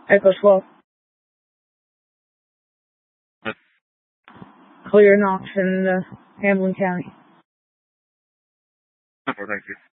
Echo 12. Clear Knox in Hamlin County. Thank you.